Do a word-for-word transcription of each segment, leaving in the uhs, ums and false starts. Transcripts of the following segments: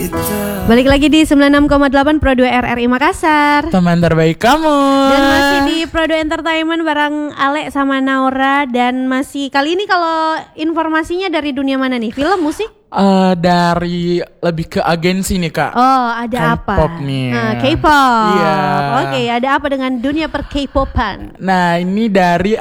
Balik lagi di sembilan puluh enam koma delapan Pro dua R R I Makassar. Teman terbaik kamu. Dan masih di Pro dua Entertainment bareng Ale sama Naura. Dan masih kali ini kalau informasinya dari dunia mana nih? Film, musik? Uh, dari lebih ke agensi nih kak. Oh, ada apa? K-pop nih. Nah, K-pop. Iya. Oke, ada apa dengan dunia per K-popan? Nah, ini dari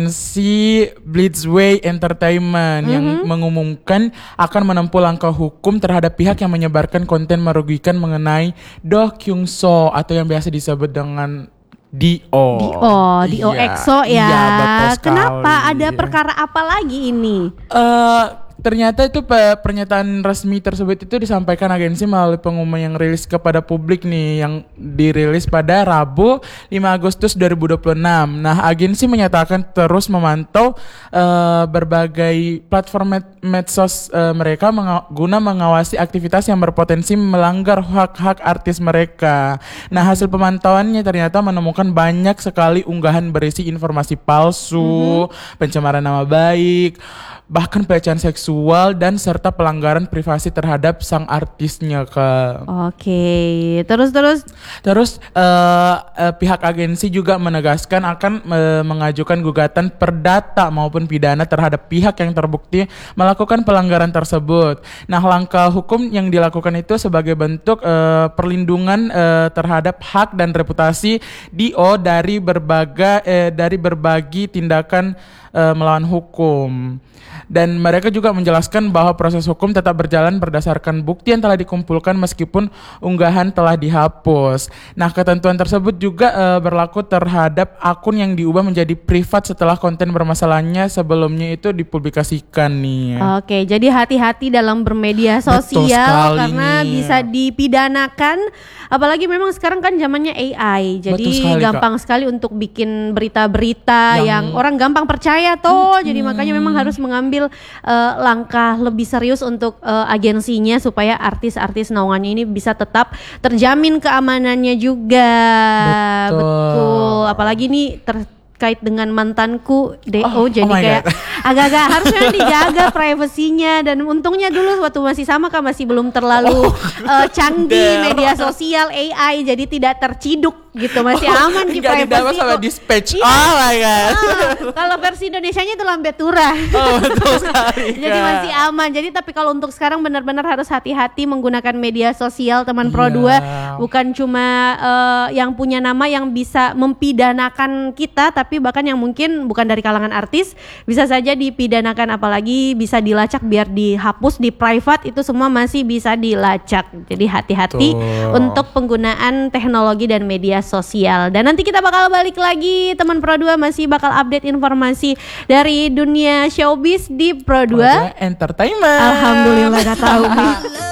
agensi Blitzway Entertainment mm-hmm. yang mengumumkan akan menempuh langkah hukum terhadap pihak yang menyebarkan konten merugikan mengenai Do Kyung So atau yang biasa disebut dengan Dio. Dio, Dio iya. EXO ya. Iya, betul sekali. Kenapa? Ada perkara apa lagi ini? Eh uh, Ternyata itu pe- pernyataan resmi tersebut itu disampaikan agensi melalui pengumuman yang rilis kepada publik nih, yang dirilis pada Rabu lima Agustus dua ribu dua puluh enam. Nah, agensi menyatakan terus memantau uh, berbagai platform med- medsos uh, mereka menga- guna mengawasi aktivitas yang berpotensi melanggar hak-hak artis mereka. Nah, hasil pemantauannya ternyata menemukan banyak sekali unggahan berisi informasi palsu, mm-hmm. pencemaran nama baik, bahkan pelecehan seksual dan serta pelanggaran privasi terhadap sang artisnya Kak. Oke, terus terus terus uh, uh, pihak agensi juga menegaskan akan uh, mengajukan gugatan perdata maupun pidana terhadap pihak yang terbukti melakukan pelanggaran tersebut. Nah, langkah hukum yang dilakukan itu sebagai bentuk uh, perlindungan uh, terhadap hak dan reputasi Dio dari berbagai uh, dari berbagi tindakan uh, melawan hukum. Dan mereka juga menjelaskan bahwa proses hukum tetap berjalan berdasarkan bukti yang telah dikumpulkan meskipun unggahan telah dihapus. Nah, ketentuan tersebut juga e, berlaku terhadap akun yang diubah menjadi privat setelah konten bermasalahnya sebelumnya itu dipublikasikan nih. Oke, jadi hati-hati dalam bermedia sosial karena nih. Bisa dipidanakan. Apalagi memang sekarang kan zamannya A I. Jadi sekali, gampang Kak. sekali untuk bikin berita-berita yang, yang orang gampang percaya toh. Hmm. Jadi makanya memang harus mengambil uh, langkah lebih serius untuk uh, agensinya supaya artis-artis naungannya ini bisa tetap terjamin keamanannya juga. Betul. Betul. Apalagi ini terkait dengan mantanku D O, oh, jadi oh kayak God. agak-agak harusnya dijaga privasinya. Dan untungnya dulu waktu masih sama kan masih belum terlalu oh, uh, canggih media sosial A I, jadi tidak terciduk gitu, masih aman di privasi. Enggak didapat sama dispatch. Iya. Oh my god. Ah, kalau versi Indonesianya itu lambe turah. Oh, betul sekali. Jadi masih aman. Jadi tapi kalau untuk sekarang benar-benar harus hati-hati menggunakan media sosial teman Pro dua. Bukan cuma uh, yang punya nama yang bisa mempidanakan kita, tapi bahkan yang mungkin bukan dari kalangan artis bisa saja dipidanakan, apalagi bisa dilacak biar dihapus di private, itu semua masih bisa dilacak. Jadi hati-hati Tuh. untuk penggunaan teknologi dan media sosial. Dan nanti kita bakal balik lagi, teman Pro dua masih bakal update informasi dari dunia showbiz di Pro dua Entertainment. Alhamdulillah, gak tahu nih.